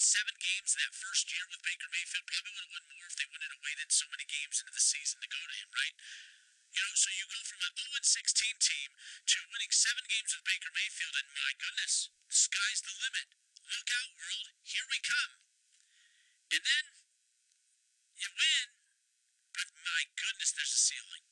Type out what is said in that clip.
7 games that first year with Baker Mayfield. Probably would have won more if they wouldn't have waited so many games into the season to go to him, right? So you go from an 0-16 team to winning 7 games with Baker Mayfield, and my goodness, the sky's the limit. Look out, world, here we come. And then you win, but my goodness, there's a ceiling.